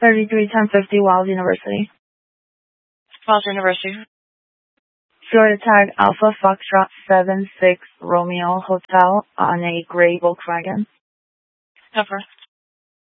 331050 Wild University. Wild University. Florida tag Alpha Foxtrot 76 Romeo Hotel on a gray Volkswagen. Cover.